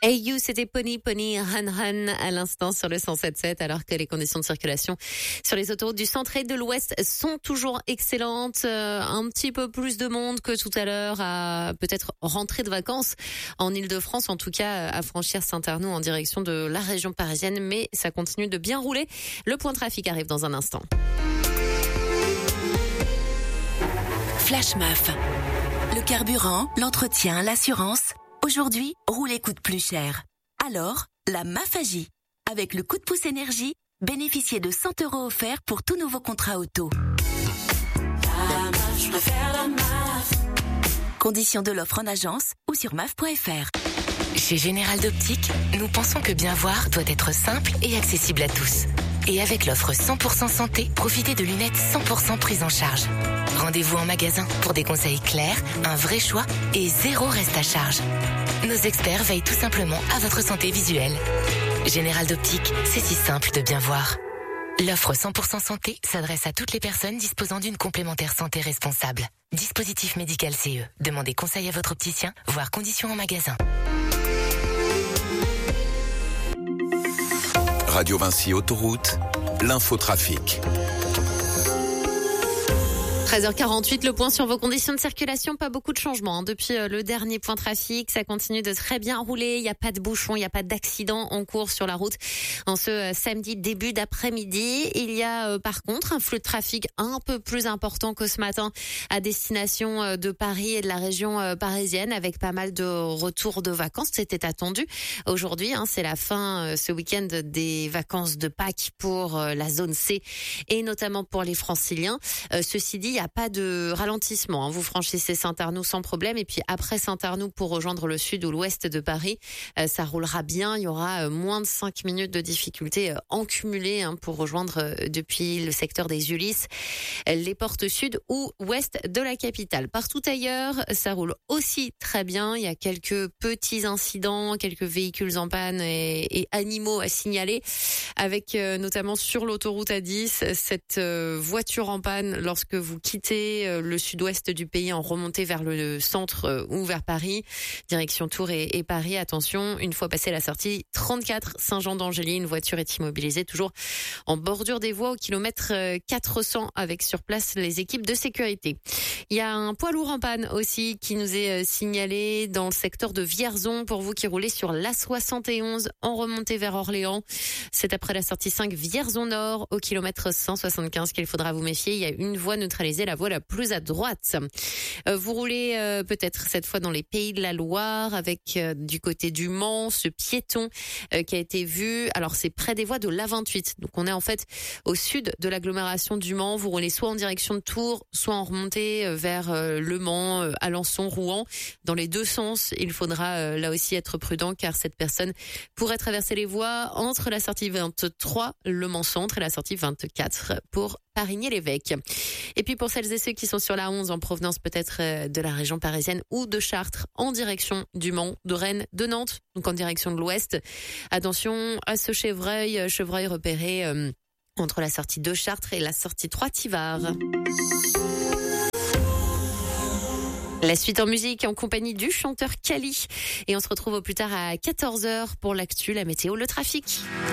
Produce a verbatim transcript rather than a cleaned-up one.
Hey You, c'était Pony Pony Han Han à l'instant sur le cent sept sept, alors que les conditions de circulation sur les autoroutes du centre et de l'ouest sont toujours excellentes. Euh, un petit peu plus de monde que tout à l'heure à peut-être rentrer de vacances en Ile-de-France, en tout cas à franchir Saint-Arnoux en direction de la région parisienne, mais ça continue de bien rouler. Le point trafic arrive dans un instant. Flash M A F. Le carburant, l'entretien, l'assurance. Aujourd'hui, rouler coûte plus cher. Alors, la M A F agit. Avec le coup de pouce énergie, bénéficiez de cent euros offerts pour tout nouveau contrat auto. La M A F, je préfère la M A F. Conditions de l'offre en agence ou sur maf point f r. Chez Général d'Optique, nous pensons que bien voir doit être simple et accessible à tous. Et avec l'offre cent pour cent santé, profitez de lunettes cent pour cent prises en charge. Rendez-vous en magasin pour des conseils clairs, un vrai choix et zéro reste à charge. Nos experts veillent tout simplement à votre santé visuelle. Général d'Optique, c'est si simple de bien voir. L'offre cent pour cent santé s'adresse à toutes les personnes disposant d'une complémentaire santé responsable. Dispositif médical C E. Demandez conseil à votre opticien, voire conditions en magasin. Radio Vinci Autoroute, l'infotrafic. treize heures quarante-huit, le point sur vos conditions de circulation. Pas beaucoup de changements hein. Depuis euh, le dernier point trafic. Ça continue de très bien rouler. Il n'y a pas de bouchons, il n'y a pas d'accident en cours sur la route. En ce euh, samedi début d'après-midi, il y a euh, par contre un flux de trafic un peu plus important que ce matin à destination euh, de Paris et de la région euh, parisienne, avec pas mal de retours de vacances. C'était attendu. Aujourd'hui, hein, c'est la fin euh, ce week-end des vacances de Pâques pour euh, la zone C et notamment pour les Franciliens. Euh, ceci dit, il n'y a pas de ralentissement. Vous franchissez Saint-Arnoux sans problème. Et puis après Saint-Arnoux, pour rejoindre le sud ou l'ouest de Paris, ça roulera bien. Il y aura moins de cinq minutes de difficulté en cumulé pour rejoindre depuis le secteur des Ulysses les portes sud ou ouest de la capitale. Partout ailleurs, ça roule aussi très bien. Il y a quelques petits incidents, quelques véhicules en panne et, et animaux à signaler, avec notamment sur l'autoroute A dix, cette voiture en panne lorsque vous quitter le sud-ouest du pays en remontée vers le centre ou vers Paris, direction Tours et, et Paris. Attention, une fois passé la sortie trente-quatre Saint-Jean-d'Angély, une voiture est immobilisée toujours en bordure des voies au kilomètre quatre cents avec sur place les équipes de sécurité. Il y a un poids lourd en panne aussi qui nous est signalé dans le secteur de Vierzon pour vous qui roulez sur l'A soixante et onze en remontée vers Orléans. C'est après la sortie cinq Vierzon Nord au kilomètre cent soixante-quinze qu'il faudra vous méfier. Il y a une voie neutralisée, la voie la plus à droite. Euh, vous roulez euh, peut-être cette fois dans les Pays de la Loire avec euh, du côté du Mans ce piéton euh, qui a été vu. Alors c'est près des voies de l'A vingt-huit. Donc on est en fait au sud de l'agglomération du Mans. Vous roulez soit en direction de Tours, soit en remontée euh, vers euh, Le Mans, euh, Alençon, Rouen. Dans les deux sens, il faudra euh, là aussi être prudent car cette personne pourrait traverser les voies entre la sortie vingt-trois, Le Mans Centre, et la sortie vingt-quatre pour Parigny-l'Évêque. Et puis pour celles et ceux qui sont sur la onze en provenance peut-être de la région parisienne ou de Chartres en direction du Mans, de Rennes, de Nantes, donc en direction de l'ouest. Attention à ce chevreuil, chevreuil repéré euh, entre la sortie de Chartres et la sortie Trois-Tivars. La suite en musique en compagnie du chanteur Kali. Et on se retrouve au plus tard à quatorze heures pour l'actu, la météo, le trafic.